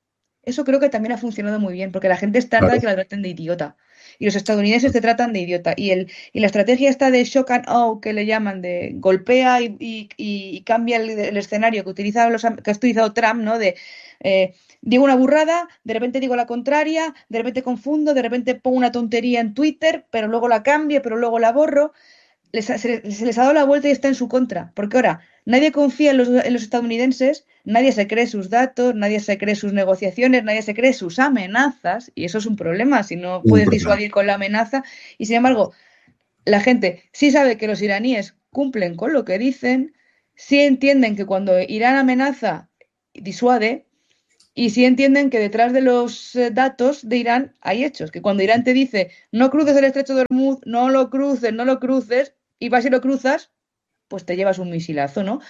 Eso creo que también ha funcionado muy bien, porque la gente está harta de que la traten de idiota. Y los estadounidenses te tratan de idiota. Y el, y la estrategia esta de shock and awe, que le llaman, de golpea y, y, y cambia el, el escenario que, utiliza los, que ha utilizado Trump, ¿no? De eh, digo una burrada, de repente digo la contraria, de repente confundo, de repente pongo una tontería en Twitter, pero luego la cambio, pero luego la borro. Les, se, se les ha dado la vuelta y está en su contra. Porque ahora nadie confía en los, en los estadounidenses, nadie se cree sus datos, nadie se cree sus negociaciones, nadie se cree sus amenazas, y eso es un problema si no puedes disuadir con la amenaza. Y sin embargo, la gente sí sabe que los iraníes cumplen con lo que dicen, sí entienden que cuando Irán amenaza, disuade, y sí entienden que detrás de los eh, datos de Irán hay hechos, que cuando Irán te dice no cruces el estrecho de Hormuz, no lo cruces, no lo cruces, y vas y lo cruzas, pues te llevas un misilazo, ¿no?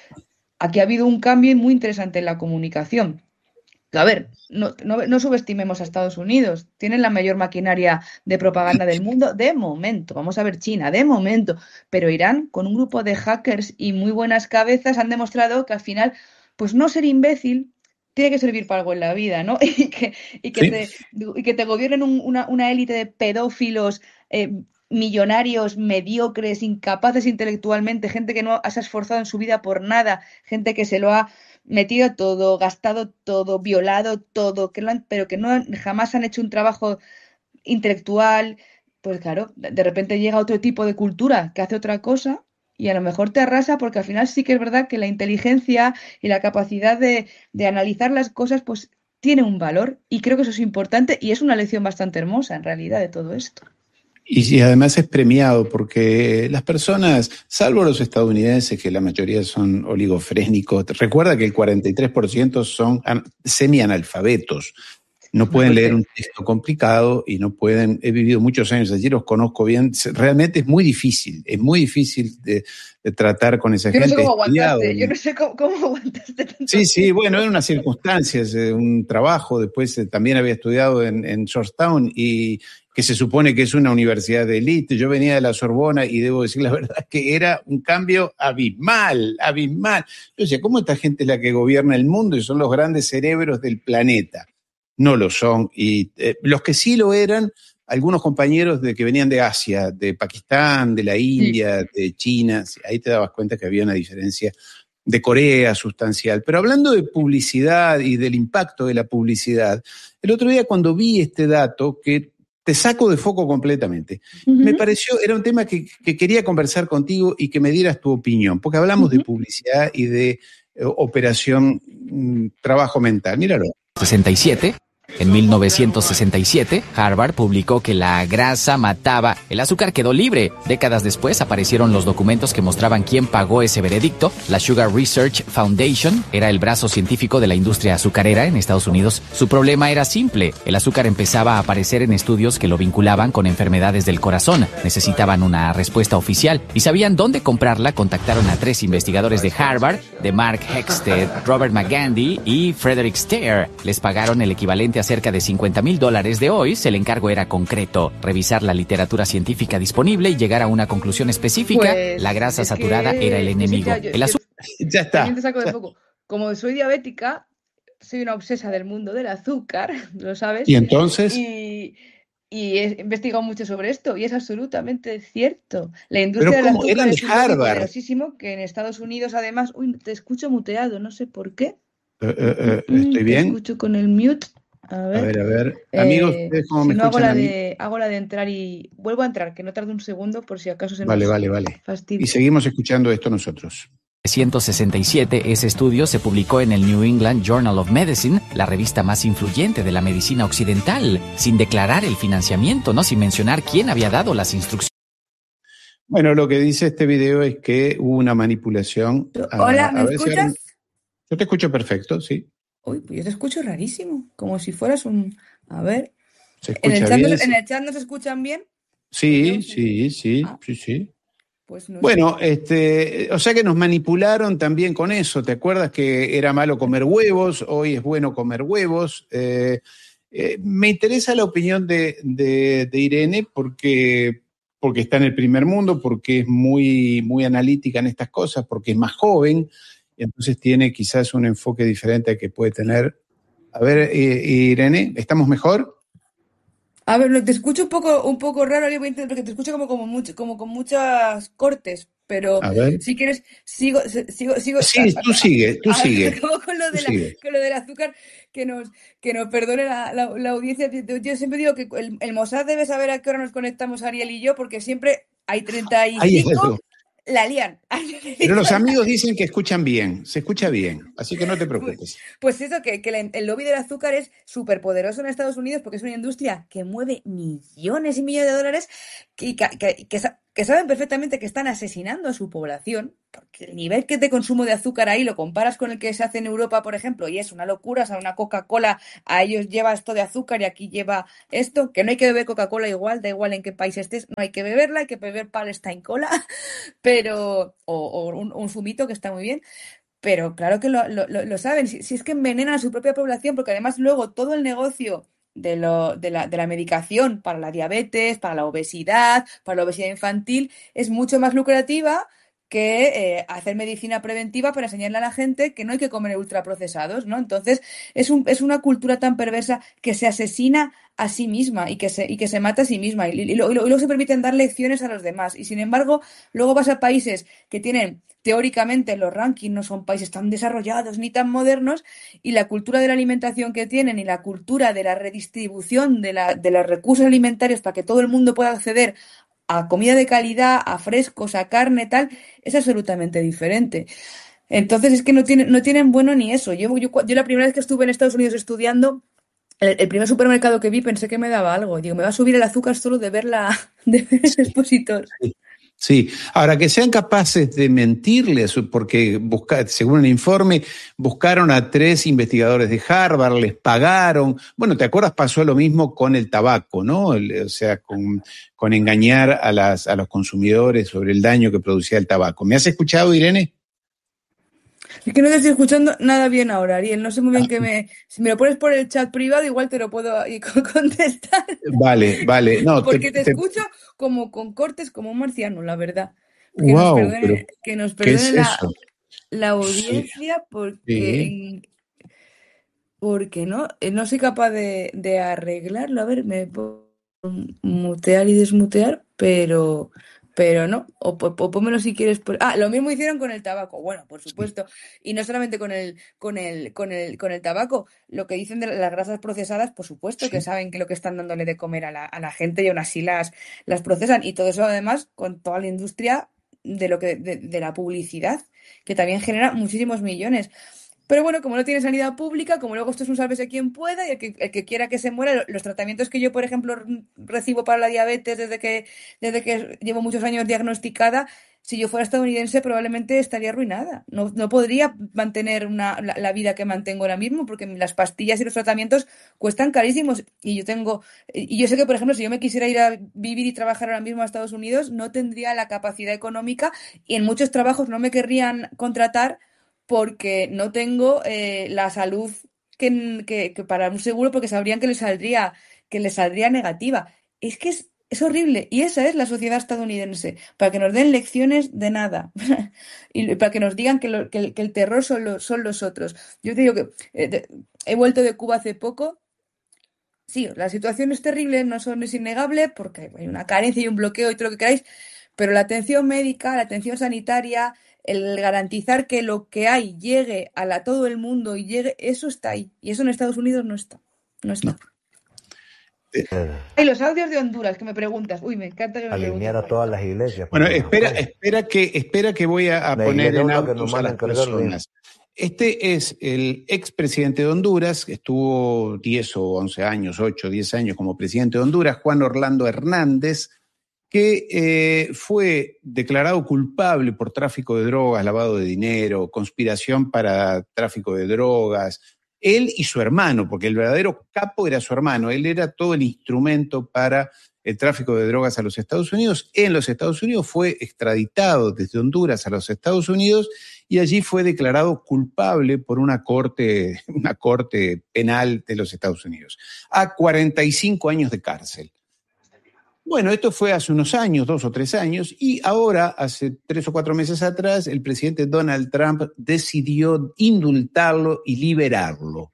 Aquí ha habido un cambio muy interesante en la comunicación. A ver, no, no, no subestimemos a Estados Unidos. Tienen la mayor maquinaria de propaganda del mundo de momento. Vamos a ver China, de momento. Pero Irán, con un grupo de hackers y muy buenas cabezas, han demostrado que al final, pues no ser imbécil tiene que servir para algo en la vida, ¿no? Y que, y que, sí. te, y que te gobiernen un, una, una élite de pedófilos, eh, millonarios, mediocres, incapaces intelectualmente, gente que no se ha esforzado en su vida por nada, gente que se lo ha metido todo, gastado todo, violado todo, que lo han, pero que no jamás han hecho un trabajo intelectual. Pues claro, de repente llega otro tipo de cultura que hace otra cosa y a lo mejor te arrasa, porque al final sí que es verdad que la inteligencia y la capacidad de, de analizar las cosas pues tiene un valor, y creo que eso es importante y es una lección bastante hermosa en realidad de todo esto. Y además es premiado porque las personas, salvo los estadounidenses, que la mayoría son oligofrénicos, recuerda que el cuarenta y tres por ciento son semianalfabetos. No pueden leer un texto complicado y no pueden, he vivido muchos años allí, los conozco bien, realmente es muy difícil, es muy difícil de, de tratar con esa yo gente. No sé cómo aguantaste, yo no sé cómo, cómo aguantaste tanto. Sí, sí, bueno, eran unas circunstancias, un trabajo, después también había estudiado en, en Georgetown y, que se supone que es una universidad de élite. Yo venía de la Sorbona y debo decir la verdad que era un cambio abismal, abismal. Yo decía, ¿cómo esta gente es la que gobierna el mundo y son los grandes cerebros del planeta? No lo son. Y eh, los que sí lo eran, algunos compañeros de que venían de Asia, de Pakistán, de la India, sí. de China, ahí te dabas cuenta que había una diferencia de Corea sustancial. Pero hablando de publicidad y del impacto de la publicidad, el otro día cuando vi este dato, que te saco de foco completamente, uh-huh. me pareció, era un tema que, que quería conversar contigo y que me dieras tu opinión, porque hablamos uh-huh. de publicidad y de eh, operación mm, trabajo mental. Míralo. sesenta y siete En mil novecientos sesenta y siete, Harvard publicó que la grasa mataba, el azúcar quedó libre. Décadas después aparecieron los documentos que mostraban quién pagó ese veredicto. La Sugar Research Foundation era el brazo científico de la industria azucarera en Estados Unidos. Su problema era simple: el azúcar empezaba a aparecer en estudios que lo vinculaban con enfermedades del corazón. Necesitaban una respuesta oficial y sabían dónde comprarla. Contactaron a tres investigadores de Harvard, de Mark Hexted, Robert McGandy y Frederick Stair. Les pagaron el equivalente a cerca de cincuenta mil dólares de hoy. El encargo era concreto: revisar la literatura científica disponible y llegar a una conclusión específica. Pues, la grasa saturada que, era el enemigo. Ya, yo, el azúcar. Ya está. Te saco de poco. Como soy diabética, soy una obsesa del mundo del azúcar, lo sabes. ¿Y entonces? Y, y he investigado mucho sobre esto y es absolutamente cierto. La industria del azúcar eran de es un Harvard. poderosísimo, que en Estados Unidos además, uy, te escucho muteado, no sé por qué. Uh, uh, uh, ¿Estoy te bien? Te escucho con el mute. A ver, a ver, a ver. Amigos, eh, ¿cómo si me no hago la, a mí? de, hago la de entrar y vuelvo a entrar, que no tarde un segundo por si acaso se vale, nos vale, vale. fastidia. Y seguimos escuchando esto nosotros. mil novecientos sesenta y siete, ese estudio se publicó en el New England Journal of Medicine, la revista más influyente de la medicina occidental, sin declarar el financiamiento, no sin mencionar quién había dado las instrucciones. Bueno, lo que dice este video es que hubo una manipulación. Hola, a, ¿me a ver escuchas? Si yo te escucho perfecto, sí. Uy, pues yo te escucho rarísimo, como si fueras un... A ver. ¿Se escucha ¿En el chat, bien? No, ¿En el chat no se escuchan bien? Sí, sí, sí, ah. sí, sí. Pues no bueno, sé. este, o sea que nos manipularon también con eso. ¿Te acuerdas que era malo comer huevos? Hoy es bueno comer huevos. Eh, eh, me interesa la opinión de, de, de Irene porque, porque está en el primer mundo, porque es muy, muy analítica en estas cosas, porque es más joven. Entonces tiene quizás un enfoque diferente que puede tener. A ver, Irene, ¿estamos mejor? A ver, te escucho un poco, un poco raro, voy a intentar, porque te escucho como, como, mucho, como con muchos cortes, pero si quieres, sigo, sigo, sigo. Sí, a, tú a, sigue, tú a, sigue. Como con lo, de la, con lo del azúcar, que nos, que nos perdone la, la, la audiencia. Yo siempre digo que el, el Mossad debe saber a qué hora nos conectamos Ariel y yo, porque siempre hay treinta y cinco. La lían. Pero los amigos dicen que escuchan bien, se escucha bien, así que no te preocupes. Pues, pues eso, que, que el lobby del azúcar es súper poderoso en Estados Unidos porque es una industria que mueve millones y millones de dólares y que, que, que, que saben perfectamente que están asesinando a su población, porque el nivel que de consumo de azúcar ahí lo comparas con el que se hace en Europa, por ejemplo, y es una locura. O sea, una Coca-Cola a ellos lleva esto de azúcar y aquí lleva esto, que no hay que beber Coca-Cola igual, da igual en qué país estés, no hay que beberla, hay que beber Palestine Cola, pero o, o un, un zumito que está muy bien. Pero claro que lo, lo, lo saben, si, si es que envenenan a su propia población, porque además luego todo el negocio de, lo, de, la, de la medicación para la diabetes, para la obesidad, para la obesidad infantil, es mucho más lucrativa que eh, hacer medicina preventiva para enseñarle a la gente que no hay que comer ultraprocesados, ¿no? Entonces, es, un, es una cultura tan perversa que se asesina a sí misma y que se, y que se mata a sí misma y, y, y, luego, y luego se permiten dar lecciones a los demás. Y sin embargo, luego vas a países que tienen, teóricamente, los rankings no son países tan desarrollados ni tan modernos, y la cultura de la alimentación que tienen y la cultura de la redistribución de, la, de los recursos alimentarios para que todo el mundo pueda acceder a comida de calidad, a frescos, a carne, tal, es absolutamente diferente. Entonces es que no tienen, no tienen bueno ni eso. Yo, yo, yo la primera vez que estuve en Estados Unidos estudiando, el, el primer supermercado que vi pensé que me daba algo. Digo, me va a subir el azúcar solo de ver, la, de ver el expositor. Sí. Sí, ahora que sean capaces de mentirle, porque busca, según el informe, buscaron a tres investigadores de Harvard, les pagaron. Bueno, ¿te acuerdas? Pasó lo mismo con el tabaco, ¿no? O sea, con, con engañar a, las, a los consumidores sobre el daño que producía el tabaco. ¿Me has escuchado, Irene? Es que no te estoy escuchando nada bien ahora, Ariel. No sé muy bien qué me... Si me lo pones por el chat privado, igual te lo puedo contestar. Vale, vale. No, te, Porque te te, escucho como con cortes, como un marciano, la verdad. Que nos wow, pero perdone, que nos ¿qué perdone es la, eso? la Sí, audiencia, sí. porque, porque no, eh, no soy capaz de, de arreglarlo. A ver, me puedo mutear y desmutear, pero, pero no. O, po- o pónmelo si quieres. por- Ah, lo mismo hicieron con el tabaco. Bueno, por supuesto. Y no solamente con el, con el, con el, con el tabaco. Lo que dicen de las grasas procesadas, por supuesto, que Sí. saben que lo que están dándole de comer a la, a la gente y aún así las, las procesan. Y todo eso además con toda la industria de lo que, de, de la publicidad, que también genera muchísimos millones. Pero bueno, como no tiene sanidad pública, como luego esto es un sálvese quien pueda, y el que, el que quiera que se muera, lo- los tratamientos que yo, por ejemplo, r- recibo para la diabetes desde que, desde que llevo muchos años diagnosticada, si yo fuera estadounidense probablemente estaría arruinada. No, no podría mantener una, la, la vida que mantengo ahora mismo, porque las pastillas y los tratamientos cuestan carísimos. Y yo tengo, y yo sé que, por ejemplo, si yo me quisiera ir a vivir y trabajar ahora mismo a Estados Unidos, no tendría la capacidad económica y en muchos trabajos no me querrían contratar porque no tengo eh, la salud que, que, que para un seguro, porque sabrían que le saldría, que le saldría negativa. Es que es, es horrible. Y esa es la sociedad estadounidense, para que nos den lecciones de nada. Y para que nos digan que, lo- que el, que el terror son, los son los otros. Yo te digo que eh, de- he vuelto de Cuba hace poco. Sí, la situación es terrible, no son, es innegable, porque hay una carencia y un bloqueo y todo lo que queráis, pero la atención médica, la atención sanitaria, el garantizar que lo que hay llegue a la, todo el mundo y llegue, eso está ahí. Y eso en Estados Unidos no está. No está. No. Eh, Hay los audios de Honduras que me preguntas. Uy, me encanta que me alinear preguntes. a todas las iglesias. Bueno, porque espera, ¿cómo? espera que, espera que voy a, a La poner iglesia en uno que nos autos a manda a las encargar bien. personas. Este es el expresidente de Honduras, que estuvo diez o once años, ocho, diez años como presidente de Honduras, Juan Orlando Hernández, que eh, fue declarado culpable por tráfico de drogas, lavado de dinero, conspiración para tráfico de drogas, él y su hermano, porque el verdadero capo era su hermano, él era todo el instrumento para el tráfico de drogas a los Estados Unidos. En los Estados Unidos fue extraditado desde Honduras a los Estados Unidos y allí fue declarado culpable por una corte, una corte penal de los Estados Unidos, a cuarenta y cinco años de cárcel. Bueno, esto fue hace unos años, dos o tres años, y ahora, hace tres o cuatro meses atrás, el presidente Donald Trump decidió indultarlo y liberarlo.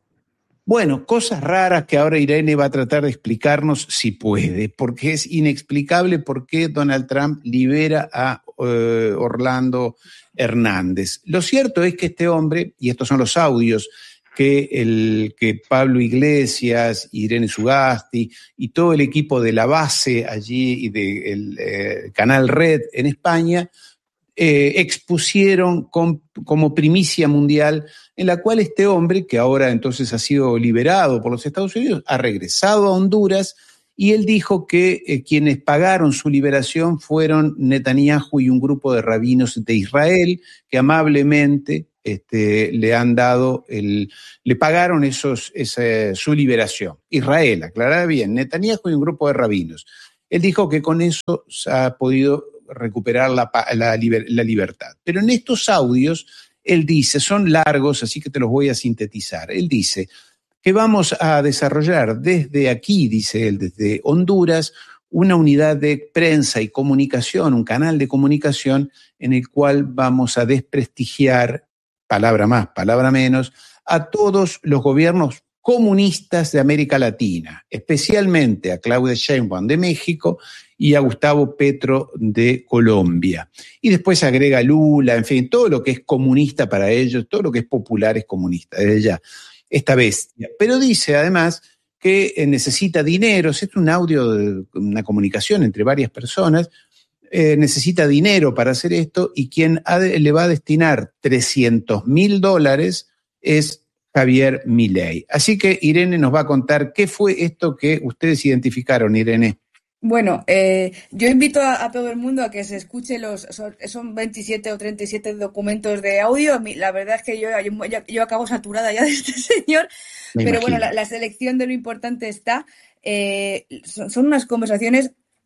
Bueno, cosas raras que ahora Irene va a tratar de explicarnos si puede, porque es inexplicable por qué Donald Trump libera a eh, Orlando Hernández. Lo cierto es que este hombre, y estos son los audios que, el, que Pablo Iglesias, Irene Sugasti y todo el equipo de la base allí y del eh, Canal Red en España eh, expusieron con, como primicia mundial, en la cual este hombre, que ahora entonces ha sido liberado por los Estados Unidos, ha regresado a Honduras y él dijo que eh, quienes pagaron su liberación fueron Netanyahu y un grupo de rabinos de Israel que amablemente este, le han dado, el, le pagaron esos, esa, su liberación. Israel, aclarar bien, Netanyahu y un grupo de rabinos. Él dijo que con eso se ha podido recuperar la, la, la libertad. Pero en estos audios, él dice, son largos, así que te los voy a sintetizar. Él dice que vamos a desarrollar desde aquí, dice él, desde Honduras, una unidad de prensa y comunicación, un canal de comunicación en el cual vamos a desprestigiar, palabra más, palabra menos, a todos los gobiernos comunistas de América Latina, especialmente a Claudia Sheinbaum de México y a Gustavo Petro de Colombia. Y después agrega Lula, en fin, todo lo que es comunista para ellos, todo lo que es popular es comunista, desde ya, esta bestia. Pero dice además que necesita dinero, es un audio, de una comunicación entre varias personas, eh, necesita dinero para hacer esto y quien ha de, le va a destinar trescientos mil dólares es Javier Milei. Así que Irene nos va a contar qué fue esto que ustedes identificaron, Irene. Bueno, eh, yo invito a, a todo el mundo a que se escuche los, son, son veintisiete o treinta y siete documentos de audio. A mí, la verdad es que yo, yo, yo acabo saturada ya de este señor, Me pero imagino. bueno, la, la selección de lo importante está. Eh, son, son unas conversaciones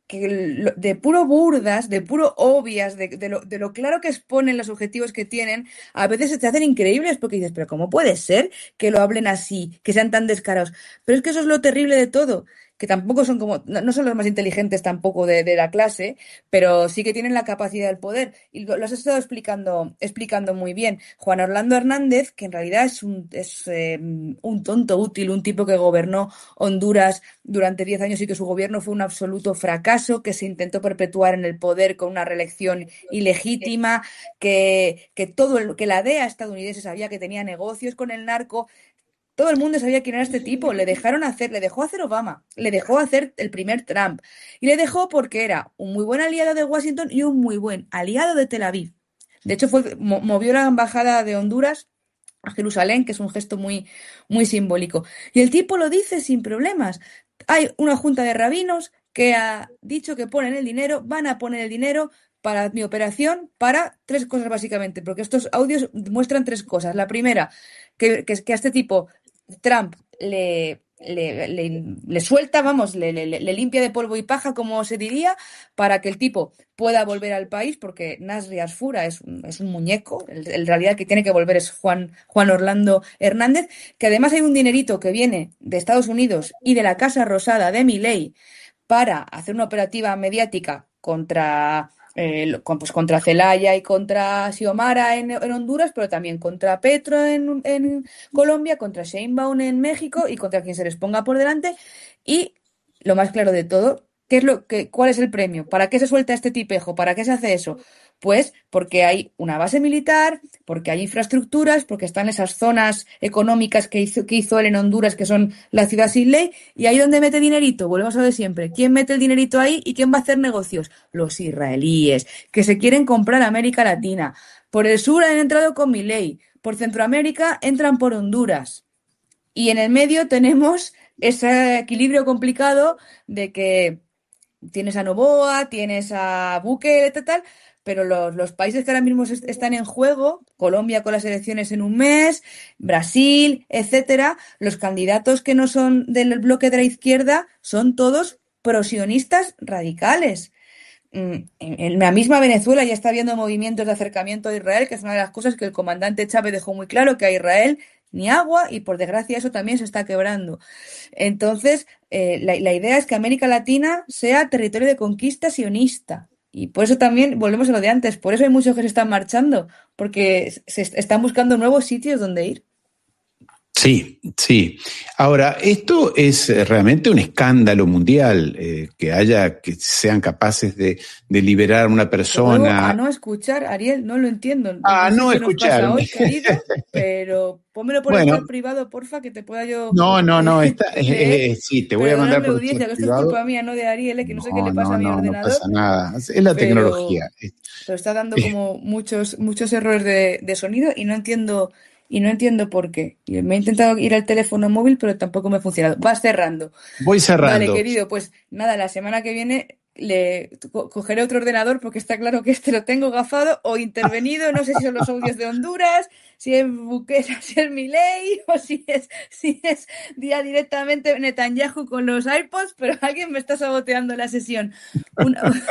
que de puro burdas, de puro obvias, de, de, lo, de lo claro que exponen los objetivos que tienen, a veces se te hacen increíbles porque dices, pero ¿cómo puede ser que lo hablen así, que sean tan descarados? Pero es que eso es lo terrible de todo, que tampoco son como, no, no son los más inteligentes tampoco de, de la clase, pero sí que tienen la capacidad del poder. Y lo, lo has estado explicando, explicando muy bien. Juan Orlando Hernández, que en realidad es un, es, eh, un tonto útil, un tipo que gobernó Honduras durante diez años y que su gobierno fue un absoluto fracaso, que se intentó perpetuar en el poder con una reelección ilegítima, que, que, todo el, que la D E A estadounidense sabía que tenía negocios con el narco. Todo el mundo sabía quién era este tipo, le dejaron hacer, le dejó hacer Obama, le dejó hacer el primer Trump, y le dejó porque era un muy buen aliado de Washington y un muy buen aliado de Tel Aviv. De hecho, fue, movió la embajada de Honduras a Jerusalén, que es un gesto muy, muy simbólico. Y el tipo lo dice sin problemas. Hay una junta de rabinos que ha dicho que ponen el dinero, van a poner el dinero para mi operación, para tres cosas básicamente, porque estos audios muestran tres cosas. La primera, que, que, que a este tipo Trump le, le, le, le suelta, vamos, le, le, le limpia de polvo y paja, como se diría, para que el tipo pueda volver al país, porque Nasri Asfura es un, es un muñeco, el, en realidad el que tiene que volver es Juan, Juan Orlando Hernández, que además hay un dinerito que viene de Estados Unidos y de la Casa Rosada de Milei para hacer una operativa mediática contra... Eh, pues contra Zelaya y contra Xiomara en, en Honduras, pero también contra Petro en, en Colombia, contra Sheinbaum en México y contra quien se les ponga por delante. Y lo más claro de todo, ¿qué es lo que, ¿cuál es el premio? ¿Para qué se suelta este tipejo? ¿Para qué se hace eso? Pues porque hay una base militar, porque hay infraestructuras, porque están esas zonas económicas que hizo, que hizo él en Honduras, que son la ciudad sin ley, y ahí donde mete dinerito, volvemos a lo de siempre. ¿Quién mete el dinerito ahí y quién va a hacer negocios? Los israelíes, que se quieren comprar América Latina. Por el sur han entrado con Milei, por Centroamérica entran por Honduras. Y en el medio tenemos ese equilibrio complicado de que tienes a Noboa, tienes a Bukele, tal, tal, pero los, los países que ahora mismo están en juego, Colombia con las elecciones en un mes, Brasil, etcétera, los candidatos que no son del bloque de la izquierda son todos prosionistas radicales. En la misma Venezuela ya está habiendo movimientos de acercamiento a Israel, que es una de las cosas que el comandante Chávez dejó muy claro, que a Israel ni agua, y por desgracia eso también se está quebrando. Entonces, eh, la, la idea es que América Latina sea territorio de conquista sionista. Y por eso también, volvemos a lo de antes, por eso hay muchos que se están marchando, porque se están buscando nuevos sitios donde ir. Sí, sí. Ahora, esto es realmente un escándalo mundial, eh, que haya, que sean capaces de, de liberar a una persona. A no escuchar, Ariel, no lo entiendo. A no, no sé escuchar. Nos pasa hoy, querido, pero pónmelo por bueno, el chat privado, porfa, que te pueda yo. No, no, no, está, eh, eh, sí, te voy a mandar por audiencia, que esto es culpa mía, no de Ariel, que no, no sé qué le pasa no, a mi no, ordenador. No pasa nada, es la pero, tecnología. Pero está dando como muchos, muchos errores de, de sonido y no entiendo. Y no entiendo por qué. Y me he intentado ir al teléfono móvil, pero tampoco me ha funcionado. Vas cerrando. Voy cerrando. Vale, querido, pues nada, la semana que viene le co- cogeré otro ordenador porque está claro que este lo tengo gafado o intervenido. No sé si son los audios de Honduras, si es Bukele, si es Milei o si es, si es ya directamente Netanyahu con los iPods, pero alguien me está saboteando la sesión. Una...